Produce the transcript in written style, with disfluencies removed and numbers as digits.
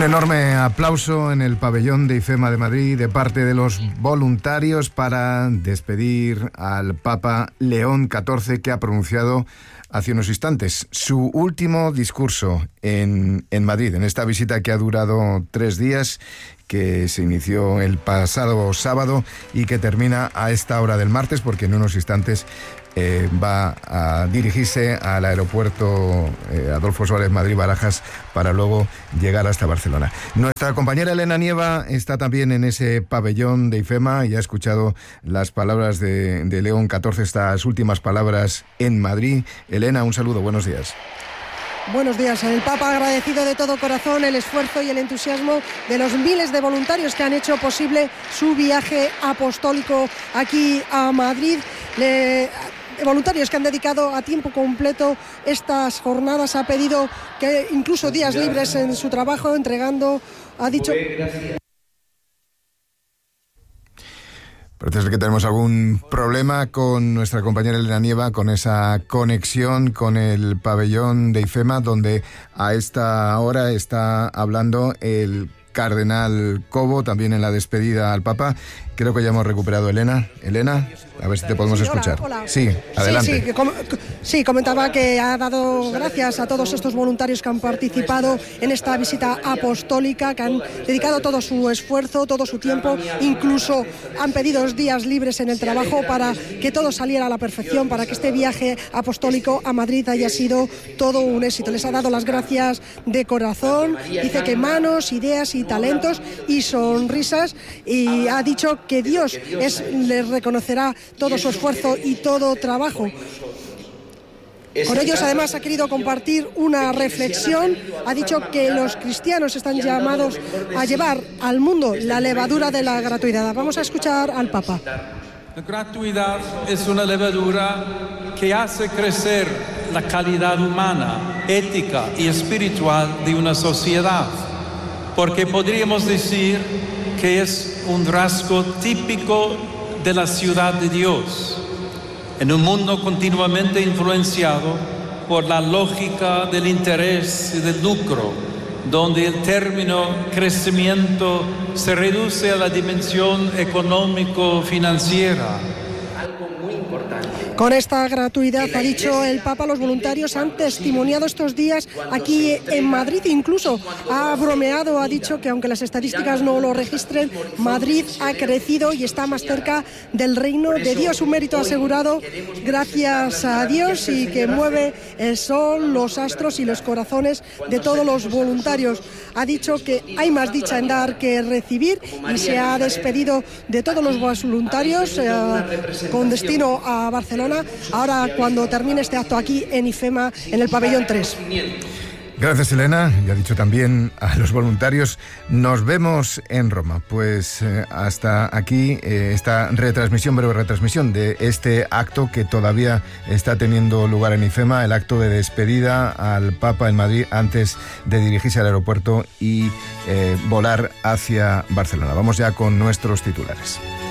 Un enorme aplauso en el pabellón de IFEMA de Madrid de parte de los voluntarios para despedir al Papa León XIV, que ha pronunciado hace unos instantes su último discurso en Madrid, en esta visita que ha durado 3 días, que se inició el pasado sábado y que termina a esta hora del martes, porque en unos instantes va a dirigirse al aeropuerto Adolfo Suárez Madrid-Barajas para luego llegar hasta Barcelona. Nuestra compañera Elena Nieva está también en ese pabellón de IFEMA y ha escuchado las palabras de León XIV, estas últimas palabras en Madrid. Elena, un saludo, buenos días. Buenos días. El Papa ha agradecido de todo corazón el esfuerzo y el entusiasmo de los miles de voluntarios que han hecho posible su viaje apostólico aquí a Madrid. Voluntarios que han dedicado a tiempo completo estas jornadas. Ha pedido que incluso días libres en su trabajo, entregando, ha dicho... Parece que tenemos algún problema con nuestra compañera Elena Nieva, con esa conexión con el pabellón de IFEMA, donde a esta hora está hablando el cardenal Cobo, también en la despedida al Papa. Creo que ya hemos recuperado a Elena. Elena, a ver si te podemos escuchar. Hola. Sí, adelante. Sí, comentaba que ha dado gracias a todos estos voluntarios que han participado en esta visita apostólica, que han dedicado todo su esfuerzo, todo su tiempo, incluso han pedido días libres en el trabajo para que todo saliera a la perfección, para que este viaje apostólico a Madrid haya sido todo un éxito. Les ha dado las gracias de corazón, dice que manos, ideas y talentos y sonrisas, y ha dicho que Dios les reconocerá todo su esfuerzo y todo trabajo. Con ellos además ha querido compartir una reflexión. Ha dicho que los cristianos están llamados a llevar al mundo la levadura de la gratuidad. Vamos a escuchar al Papa. La gratuidad es una levadura que hace crecer la calidad humana, ética y espiritual de una sociedad, porque podríamos decir que es un rasgo típico de la ciudad de Dios, en un mundo continuamente influenciado por la lógica del interés y del lucro, donde el término crecimiento se reduce a la dimensión económico-financiera. Con esta gratuidad, ha dicho el Papa, los voluntarios han testimoniado estos días aquí en Madrid. Incluso ha bromeado, ha dicho que aunque las estadísticas no lo registren, Madrid ha crecido y está más cerca del reino de Dios. Un mérito asegurado gracias a Dios y que mueve el sol, los astros y los corazones de todos los voluntarios. Ha dicho que hay más dicha en dar que recibir y se ha despedido de todos los voluntarios con destino a Barcelona, ahora cuando termine este acto aquí en IFEMA, en el pabellón 3. Gracias, Elena. Y ha dicho también a los voluntarios, nos vemos en Roma. Pues hasta aquí esta retransmisión, breve retransmisión de este acto que todavía está teniendo lugar en IFEMA, el acto de despedida al Papa en Madrid antes de dirigirse al aeropuerto y volar hacia Barcelona. Vamos ya con nuestros titulares.